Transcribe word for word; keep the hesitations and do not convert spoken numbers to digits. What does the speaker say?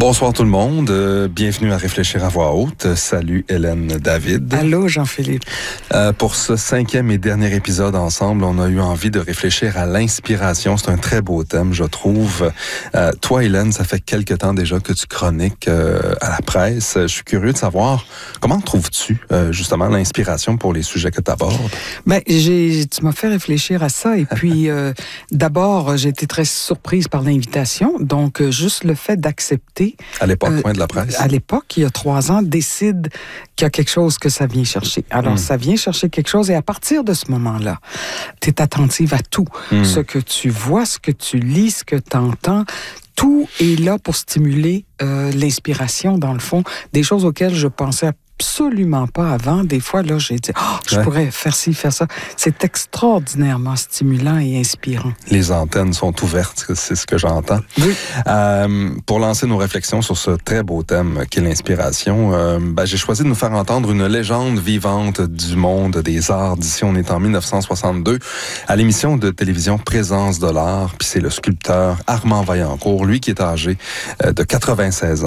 Bonsoir tout le monde, euh, bienvenue à Réfléchir à voix haute. Salut Hélène David. Allô Jean-Philippe. Euh, pour ce cinquième et dernier épisode ensemble, on a eu envie de réfléchir à l'inspiration. C'est un très beau thème, je trouve. Euh, toi Hélène, ça fait quelque temps déjà que tu chroniques euh, à la presse. Je suis curieux de savoir, comment trouves-tu euh, justement l'inspiration pour les sujets que tu abordes? Ben, j'ai, tu m'as fait réfléchir à ça et puis euh, d'abord, j'ai été très surprise par l'invitation. Donc, euh, juste le fait d'accepter À l'époque, Euh, point de la presse. À l'époque, il y a trois ans, décide qu'il y a quelque chose que ça vient chercher. Alors, Mm. ça vient chercher quelque chose et à partir de ce moment-là, tu es attentive à tout. Mm. Ce que tu vois, ce que tu lis, ce que tu entends, tout est là pour stimuler euh, l'inspiration, dans le fond. Des choses auxquelles je pensais absolument pas avant. Des fois, là, j'ai dit, oh, je Ouais. pourrais faire ci, faire ça. C'est extraordinairement stimulant et inspirant. Les antennes sont ouvertes, c'est ce que j'entends. Oui. Euh, pour lancer nos réflexions sur ce très beau thème qu'est l'inspiration, euh, ben, j'ai choisi de nous faire entendre une légende vivante du monde des arts. D'ici, on est en dix-neuf cent soixante-deux, à l'émission de télévision Présence de l'art, puis c'est le sculpteur Armand Vaillancourt, lui qui est âgé euh, de quatre-vingt-seize ans.